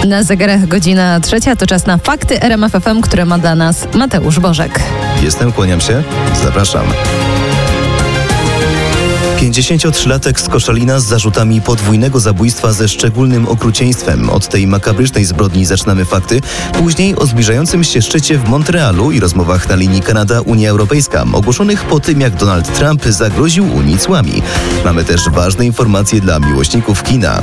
Na zegarach godzina 3, to czas na fakty RMF FM, które ma dla nas Mateusz Bożek. Jestem, kłaniam się, zapraszam. 53-latek z Koszalina z zarzutami podwójnego zabójstwa ze szczególnym okrucieństwem. Od tej makabrycznej zbrodni zaczynamy fakty. Później o zbliżającym się szczycie w Montrealu i rozmowach na linii Kanada-Unia Europejska, ogłoszonych po tym, jak Donald Trump zagroził Unii cłami. Mamy też ważne informacje dla miłośników kina.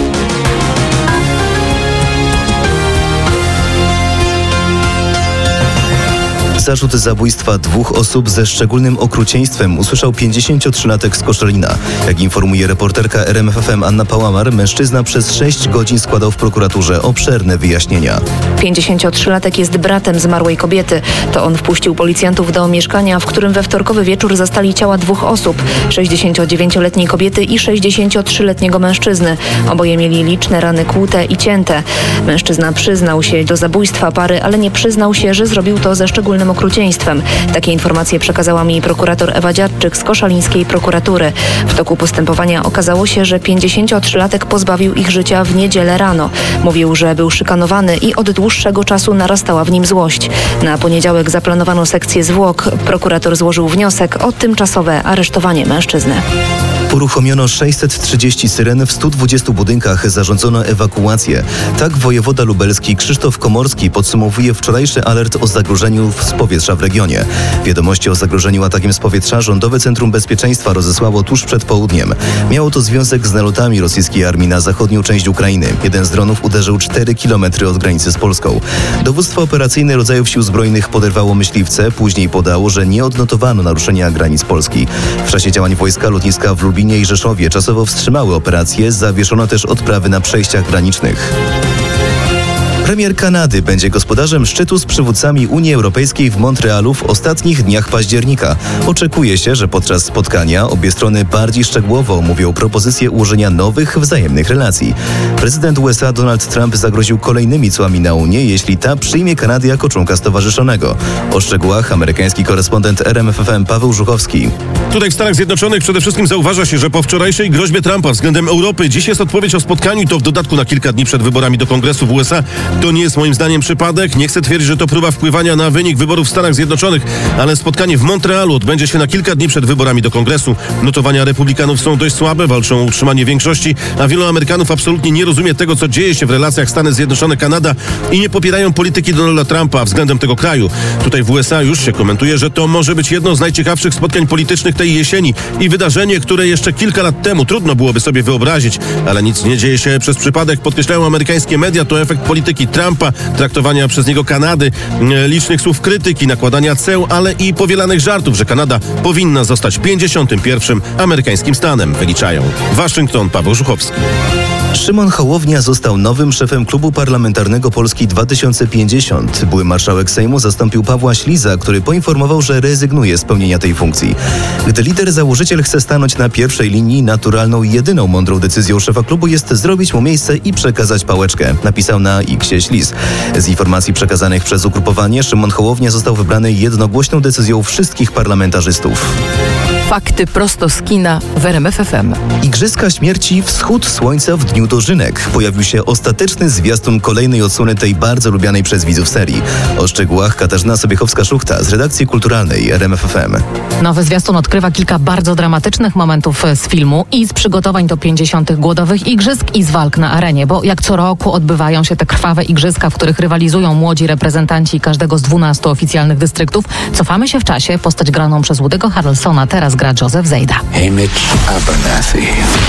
Zarzut zabójstwa 2 osób ze szczególnym okrucieństwem usłyszał 53-latek z Koszalina. Jak informuje reporterka RMF FM Anna Pałamar, mężczyzna przez 6 godzin składał w prokuraturze obszerne wyjaśnienia. 53-latek jest bratem zmarłej kobiety. To on wpuścił policjantów do mieszkania, w którym we wtorkowy wieczór zastali ciała 2 osób. 69-letniej kobiety i 63-letniego mężczyzny. Oboje mieli liczne rany kłute i cięte. Mężczyzna przyznał się do zabójstwa pary, ale nie przyznał się, że zrobił to ze szczególnym okrucieństwem. Takie informacje przekazała mi prokurator Ewa Dziadczyk z koszalińskiej prokuratury. W toku postępowania okazało się, że 53-latek pozbawił ich życia w niedzielę rano. Mówił, że był szykanowany i od dłuższego czasu narastała w nim złość. Na poniedziałek zaplanowano sekcję zwłok. Prokurator złożył wniosek o tymczasowe aresztowanie mężczyzny. Uruchomiono 630 syren w 120 budynkach, zarządzono ewakuację. Tak wojewoda lubelski Krzysztof Komorski podsumowuje wczorajszy alert o zagrożeniu z powietrza w regionie. Wiadomości o zagrożeniu atakiem z powietrza Rządowe Centrum Bezpieczeństwa rozesłało tuż przed południem. Miało to związek z nalotami rosyjskiej armii na zachodnią część Ukrainy. Jeden z dronów uderzył 4 km od granicy z Polską. Dowództwo operacyjne rodzajów sił zbrojnych poderwało myśliwce, później podało, że nie odnotowano naruszenia granic Polski. W czasie działań wojska lotniska w Lublinie i Rzeszowie czasowo wstrzymały operacje, zawieszono też odprawy na przejściach granicznych. Premier Kanady będzie gospodarzem szczytu z przywódcami Unii Europejskiej w Montrealu w ostatnich dniach października. Oczekuje się, że podczas spotkania obie strony bardziej szczegółowo omówią propozycję ułożenia nowych, wzajemnych relacji. Prezydent USA Donald Trump zagroził kolejnymi cłami na Unię, jeśli ta przyjmie Kanadę jako członka stowarzyszonego. O szczegółach amerykański korespondent RMF FM Paweł Żuchowski. Tutaj w Stanach Zjednoczonych przede wszystkim zauważa się, że po wczorajszej groźbie Trumpa względem Europy dziś jest odpowiedź o spotkaniu i to w dodatku na kilka dni przed wyborami do Kongresu w USA. To nie jest moim zdaniem przypadek. Nie chcę twierdzić, że to próba wpływania na wynik wyborów w Stanach Zjednoczonych, ale spotkanie w Montrealu odbędzie się na kilka dni przed wyborami do Kongresu. Notowania republikanów są dość słabe, walczą o utrzymanie większości, a wielu Amerykanów absolutnie nie rozumie tego, co dzieje się w relacjach Stany Zjednoczone-Kanada i nie popierają polityki Donalda Trumpa względem tego kraju. Tutaj w USA już się komentuje, że to może być jedno z najciekawszych spotkań politycznych tej jesieni i wydarzenie, które jeszcze kilka lat temu trudno byłoby sobie wyobrazić, ale nic nie dzieje się przez przypadek, podkreślają amerykańskie media. To efekt polityki Trumpa, traktowania przez niego Kanady, licznych słów krytyki, nakładania ceł, ale i powielanych żartów, że Kanada powinna zostać 51. amerykańskim stanem, wyliczają. Waszyngton, Paweł Żuchowski. Szymon Hołownia został nowym szefem Klubu Parlamentarnego Polski 2050. Były marszałek Sejmu zastąpił Pawła Śliza, który poinformował, że rezygnuje z pełnienia tej funkcji. Gdy lider założyciel chce stanąć na pierwszej linii, naturalną i jedyną mądrą decyzją szefa klubu jest zrobić mu miejsce i przekazać pałeczkę, napisał na X-ie Śliz. Z informacji przekazanych przez ugrupowanie, Szymon Hołownia został wybrany jednogłośną decyzją wszystkich parlamentarzystów. Fakty prosto z kina w RMF FM. Igrzyska Śmierci Wschód Słońca w Dniu Dożynek. Pojawił się ostateczny zwiastun kolejnej odsłony tej bardzo lubianej przez widzów serii. O szczegółach Katarzyna Sobiechowska-Szuchta z redakcji kulturalnej RMF FM. Nowy zwiastun odkrywa kilka bardzo dramatycznych momentów z filmu i z przygotowań do 50. Głodowych Igrzysk i z walk na arenie, bo jak co roku odbywają się te krwawe igrzyska, w których rywalizują młodzi reprezentanci każdego z 12 oficjalnych dystryktów. Cofamy się w czasie. Postać graną przez Woody'ego Harrelsona teraz gra Joseph Zejda. Hamish Abernathy.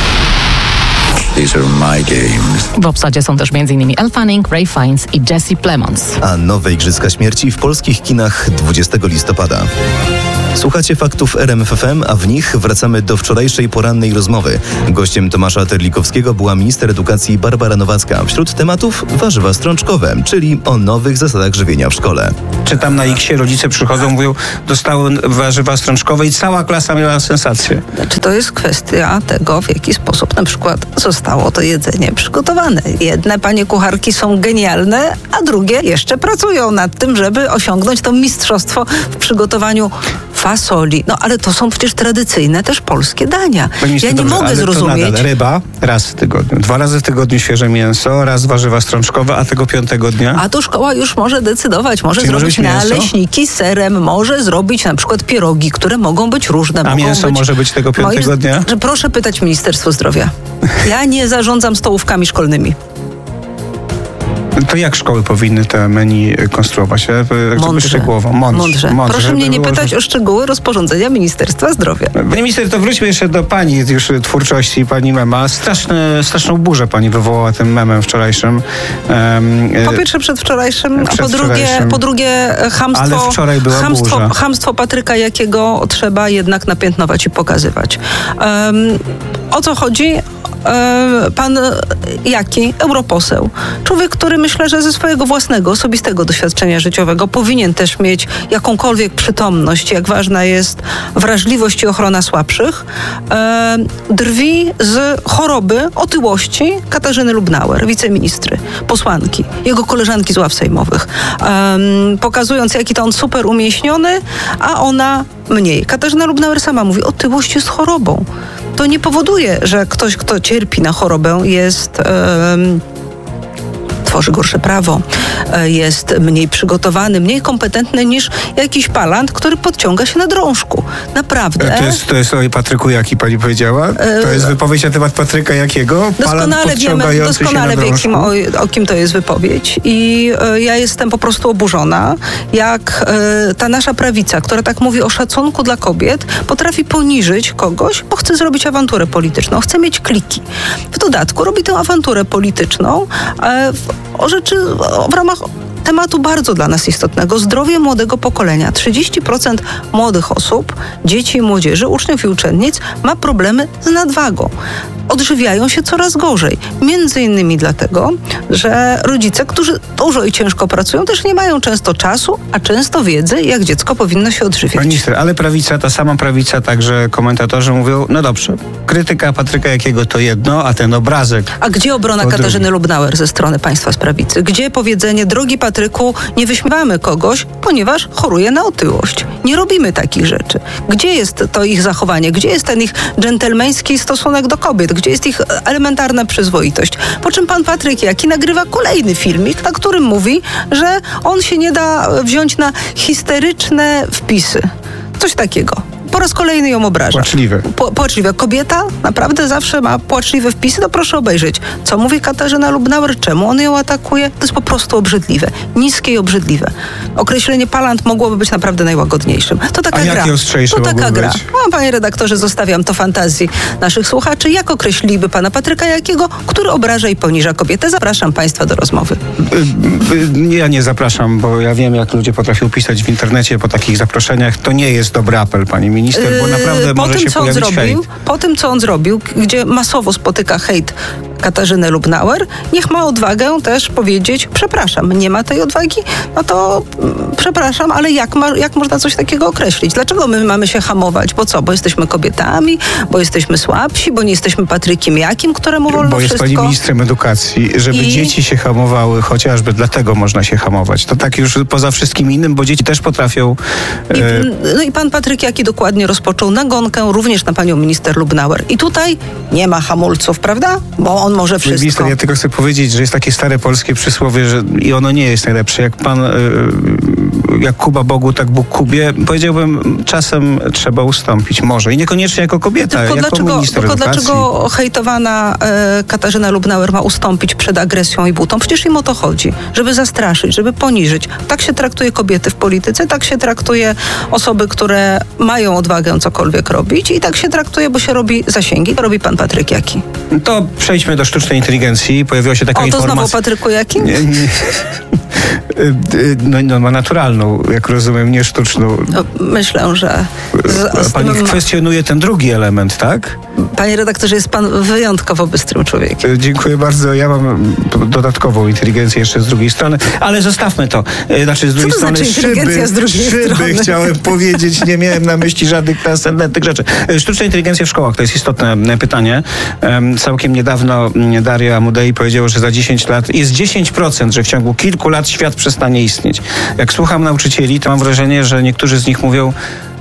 These are my games. W obsadzie są też m.in. Elle Fanning, Ray Fiennes i Jesse Plemons. A nowe Igrzyska Śmierci w polskich kinach 20 listopada. Słuchacie faktów RMF FM, a w nich wracamy do wczorajszej porannej rozmowy. Gościem Tomasza Terlikowskiego była minister edukacji Barbara Nowacka. Wśród tematów warzywa strączkowe, czyli o nowych zasadach żywienia w szkole. Czytam na X-ie, rodzice przychodzą, mówią, dostały warzywa strączkowe i cała klasa miała sensację. Czy to jest kwestia tego, w jaki sposób na przykład zostało to jedzenie przygotowane? Jedne panie kucharki są genialne, a drugie jeszcze pracują nad tym, żeby osiągnąć to mistrzostwo w przygotowaniu fasoli. No ale to są przecież tradycyjne też polskie dania. Ja nie mogę zrozumieć. To nadal ryba raz w tygodniu, 2 razy w tygodniu świeże mięso, raz warzywa strączkowe, a tego 5. dnia? A to szkoła już może decydować. Może Czyli zrobić naleśniki z serem, może zrobić na przykład pierogi, które mogą być różne. A mięso może być tego 5. dnia? Proszę pytać Ministerstwo Zdrowia. Ja nie zarządzam stołówkami szkolnymi. To jak szkoły powinny te menu konstruować? Szczegółowo. Mądrze. Proszę mnie nie pytać o szczegóły rozporządzenia Ministerstwa Zdrowia. Pani minister, to wróćmy jeszcze do pani już twórczości, pani mema. Straszną burzę pani wywołała tym memem wczorajszym. Po pierwsze przedwczorajszym, a po drugie chamstwo. Ale wczoraj była burza. Chamstwo Patryka Jakiego trzeba jednak napiętnować i pokazywać. O co chodzi? Pan Jaki, europoseł, człowiek, który myślę, że ze swojego własnego, osobistego doświadczenia życiowego powinien też mieć jakąkolwiek przytomność, jak ważna jest wrażliwość i ochrona słabszych, drwi z choroby, otyłości Katarzyny Lubnauer, wiceministry, posłanki, jego koleżanki z ław sejmowych, pokazując, jaki to on super umieśniony, a ona mniej. Katarzyna Lubnauer sama mówi, otyłość jest chorobą. To nie powoduje, że ktoś, kto cierpi na chorobę, tworzy gorsze prawo, jest mniej przygotowany, mniej kompetentny niż jakiś palant, który podciąga się na drążku. Naprawdę. To jest o Patryku Jaki pani powiedziała? To jest wypowiedź na temat Patryka Jakiego? Doskonale wie, o kim to jest wypowiedź. I ja jestem po prostu oburzona, jak ta nasza prawica, która tak mówi o szacunku dla kobiet, potrafi poniżyć kogoś, bo chce zrobić awanturę polityczną, chce mieć kliki. W dodatku robi tę awanturę polityczną w ramach tematu bardzo dla nas istotnego, zdrowie młodego pokolenia. 30% młodych osób, dzieci i młodzieży, uczniów i uczennic ma problemy z nadwagą. Odżywiają się coraz gorzej. Między innymi dlatego, że rodzice, którzy dużo i ciężko pracują, też nie mają często czasu, a często wiedzy, jak dziecko powinno się odżywiać. Pani minister, ale prawica, ta sama prawica, także komentatorzy mówią, no dobrze, krytyka Patryka Jakiego to jedno, a ten obrazek... A gdzie obrona Katarzyny Lubnauer ze strony państwa z prawicy? Gdzie powiedzenie, drogi Patryku, nie wyśmiewamy kogoś, ponieważ choruje na otyłość. Nie robimy takich rzeczy. Gdzie jest to ich zachowanie? Gdzie jest ten ich dżentelmeński stosunek do kobiet? Gdzie jest ich elementarna przyzwoitość? Po czym pan Patryk Jaki nagrywa kolejny filmik, na którym mówi, że on się nie da wziąć na histeryczne wpisy. Coś takiego. Po raz kolejny ją obraża. Płaczliwe. Kobieta naprawdę zawsze ma płaczliwe wpisy, to proszę obejrzeć. Co mówi Katarzyna Lubnauer, czemu on ją atakuje? To jest po prostu obrzydliwe. Niskie i obrzydliwe. Określenie palant mogłoby być naprawdę najłagodniejszym. To taka gra. Jakie ostrzejsze to taka gra. Być? Panie redaktorze, zostawiam to fantazji naszych słuchaczy. Jak określiliby pana Patryka Jakiego, który obraża i poniża kobietę? Zapraszam państwa do rozmowy. Ja nie zapraszam, bo ja wiem, jak ludzie potrafią pisać w internecie po takich zaproszeniach. To nie jest dobry apel, pani minister, bo naprawdę może się pojawić hejt. Po tym, co on zrobił, gdzie masowo spotyka hejt Katarzynę Lubnauer, niech ma odwagę też powiedzieć, przepraszam, nie ma tej odwagi, no to przepraszam, ale jak można coś takiego określić? Dlaczego my mamy się hamować? Bo co? Bo jesteśmy kobietami, bo jesteśmy słabsi, bo nie jesteśmy Patrykiem Jakim, któremu wolno wszystko? Bo jest pani ministrem edukacji, żeby dzieci się hamowały, chociażby dlatego można się hamować. To tak już poza wszystkim innym, bo dzieci też potrafią... No i pan Patryk Jaki dokładnie rozpoczął nagonkę również na panią minister Lubnauer. I tutaj nie ma hamulców, prawda? Bo on może wszystko. Minister, ja tylko chcę powiedzieć, że jest takie stare polskie przysłowie, że i ono nie jest najlepsze. Jak Kuba Bogu, tak Bóg Kubie. Powiedziałbym, czasem trzeba ustąpić. Może. I niekoniecznie jako kobieta, jako minister edukacji. Dlaczego hejtowana Katarzyna Lubnauer ma ustąpić przed agresją i butą? Przecież im o to chodzi. Żeby zastraszyć, żeby poniżyć. Tak się traktuje kobiety w polityce, tak się traktuje osoby, które mają odwagę cokolwiek robić i tak się traktuje, bo się robi zasięgi. To robi pan Patryk Jaki. To przejdźmy do sztucznej inteligencji. Pojawiła się taka informacja... to znowu o Patryku Jakim? Nie. No ma naturalną, jak rozumiem, nie sztuczną. No, myślę, że... Pani kwestionuje ten drugi element, tak? Panie redaktorze, jest pan wyjątkowo bystrym człowiekiem. Dziękuję bardzo. Ja mam dodatkową inteligencję jeszcze z drugiej strony, ale zostawmy to. Znaczy z drugiej strony szyby chciałem powiedzieć. Nie miałem na myśli żadnych transcendentnych rzeczy. Sztuczna inteligencja w szkołach to jest istotne pytanie. Całkiem niedawno Daria Amodei powiedziała, że za 10 lat jest 10%, że w ciągu kilku lat świat przestanie istnieć. Jak słucham nauczycieli, to mam wrażenie, że niektórzy z nich mówią,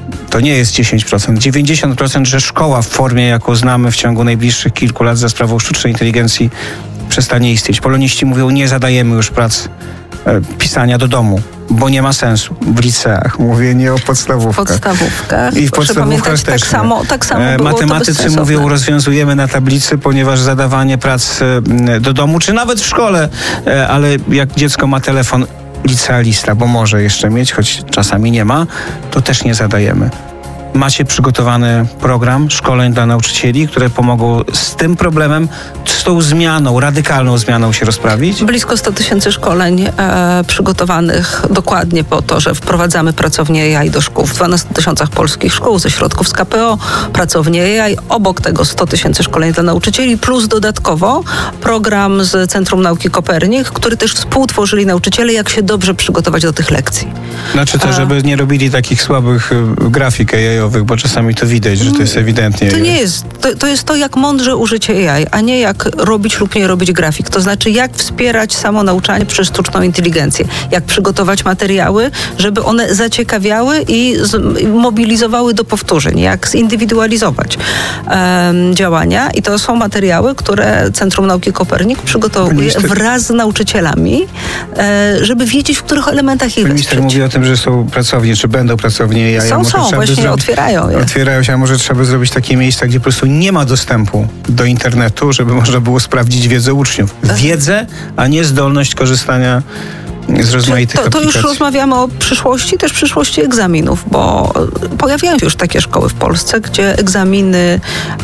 to nie jest 10%. 90%, że szkoła w formie, jaką znamy w ciągu najbliższych kilku lat za sprawą sztucznej inteligencji przestanie istnieć. Poloniści mówią, nie zadajemy już prac pisania do domu, bo nie ma sensu. W liceach, mówię nie o podstawówkach. I w podstawówkach też. Tak samo było matematycy mówią, rozwiązujemy na tablicy, ponieważ zadawanie prac do domu, czy nawet w szkole, ale jak dziecko ma telefon licealista, bo może jeszcze mieć, choć czasami nie ma, to też nie zadajemy. Macie przygotowany program szkoleń dla nauczycieli, które pomogą z tym problemem, z tą zmianą, radykalną zmianą się rozprawić? Blisko 100 000 szkoleń przygotowanych dokładnie po to, że wprowadzamy pracownię AI do szkół. W 12 000 polskich szkół ze środków z KPO, pracownię AI. Obok tego 100 000 szkoleń dla nauczycieli, plus dodatkowo program z Centrum Nauki Kopernik, który też współtworzyli nauczyciele, jak się dobrze przygotować do tych lekcji. Znaczy to, żeby nie robili takich słabych grafik AI-owych, bo czasami to widać, że to jest ewidentnie. To nie jest. To jest to, jak mądrze użyć AI, a nie jak robić lub nie robić grafik. To znaczy, jak wspierać samo nauczanie przez sztuczną inteligencję. Jak przygotować materiały, żeby one zaciekawiały i mobilizowały do powtórzeń. Jak zindywidualizować działania. I to są materiały, które Centrum Nauki Kopernik przygotowuje wraz z nauczycielami, żeby wiedzieć, w których elementach ich wesprzeć. Minister mówi o tym, że są pracownie, czy będą pracownie AI. Są, właśnie otwierają je. Otwierają się, a może trzeba by zrobić takie miejsca, gdzie po prostu nie ma dostępu do internetu, żeby można było sprawdzić wiedzę uczniów. Wiedzę, a nie zdolność korzystania z rozmaitych aplikacji. To już rozmawiamy o przyszłości, też przyszłości egzaminów, bo pojawiają się już takie szkoły w Polsce, gdzie egzaminy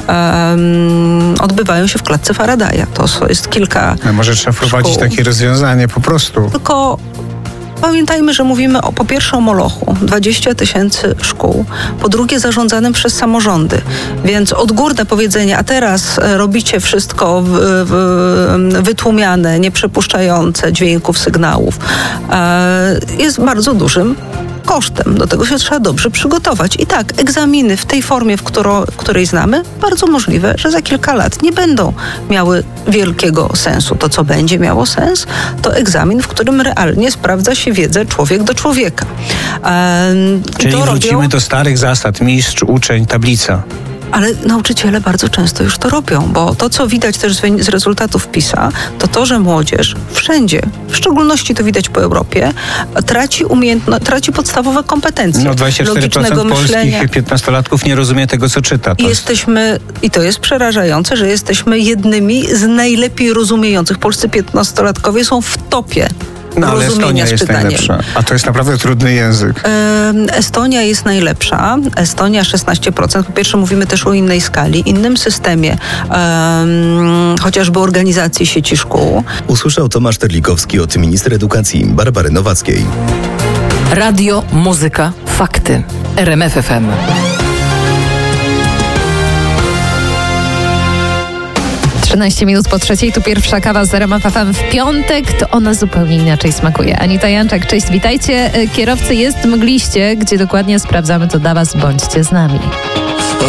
odbywają się w klatce Faradaya. To jest kilka może trzeba wprowadzić takie rozwiązanie po prostu. Tylko pamiętajmy, że mówimy po pierwsze o molochu, 20 000 szkół, po drugie zarządzanym przez samorządy, więc odgórne powiedzenie, a teraz robicie wszystko wytłumiane, nieprzepuszczające dźwięków, sygnałów, jest bardzo dużym kosztem. Do tego się trzeba dobrze przygotować. I tak, egzaminy w tej formie, w której znamy, bardzo możliwe, że za kilka lat nie będą miały wielkiego sensu. To, co będzie miało sens, to egzamin, w którym realnie sprawdza się wiedzę człowiek do człowieka. Czyli wrócimy do starych zasad. Mistrz, uczeń, tablica. Ale nauczyciele bardzo często już to robią, bo to, co widać też z rezultatów PISA, to, że młodzież wszędzie, w szczególności to widać po Europie, traci podstawowe kompetencje. 24% polskich 15-latków nie rozumie tego, co czyta. I to jest przerażające, że jesteśmy jednymi z najlepiej rozumiejących. Polscy 15-latkowie są w topie. No, ale Estonia jest najlepsza. A to jest naprawdę trudny język. Estonia jest najlepsza. Estonia 16%. Po pierwsze mówimy też o innej skali, innym systemie, chociażby organizacji sieci szkół. Usłyszał Tomasz Terlikowski od minister edukacji Barbary Nowackiej. Radio, muzyka, fakty. RMF FM. Minut po 3:00, tu pierwsza kawa z RMF FM w piątek, to ona zupełnie inaczej smakuje. Anita Janczak, cześć, witajcie. Kierowcy, jest mgliście, gdzie dokładnie sprawdzamy to dla Was, bądźcie z nami.